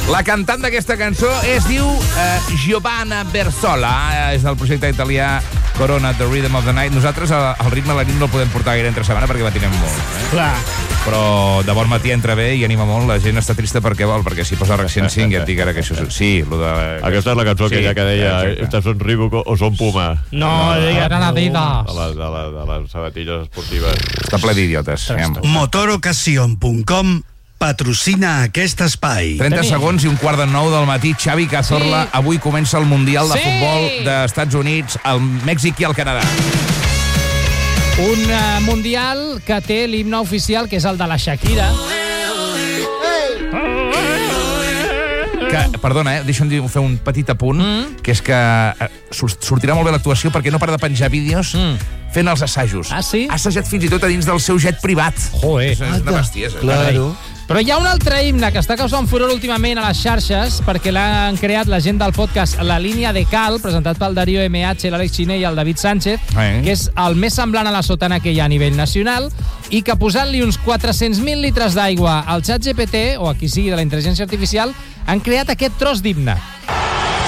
La cantant d'aquesta cançó es diu Giovanna Bersola. És del projecte italià Corona, The Rhythm of the Night. Nosaltres el ritme de la nit no el podem portar gaire entre setmana perquè patinem molt. Clar. Però de bon matí entra bé i anima molt. La gent està trista perquè vol, perquè si posa Resident Singer, et dic ara que això és... Sí, lo de... Aquesta és la cançó aquella que deia estas són Reebok o són Puma. No, era Adidas. De les sabatilles esportives. Està ple d'idiotes. Motorocasion.com patrocina aquest espai. 30 segons i 8:45 del matí. Xavi Cazorla, avui comença el Mundial de Futbol dels Estats Units, el Mèxic i el Canadà. Un Mundial que té l'himne oficial, que és el de la Shakira. Perdona, deixa'm fer un petit apunt, que és que sortirà molt bé l'actuació perquè no para de penjar vídeos fent els assajos. Ah, sí? Ha assajat fins i tot a dins del seu jet privat. Joder. És una bestiesa. Claro. Però hi ha un altre himne que està causant furor últimament a les xarxes perquè l'han creat la gent del podcast La Línia de Cal, presentat pel Darío MH, l'Àlex Xiner i el David Sánchez, que és el més semblant a la sotana que hi ha a nivell nacional, i que posant-li uns 400.000 litres d'aigua al xat GPT, o a qui sigui de la intel·ligència artificial, han creat aquest tros d'himne.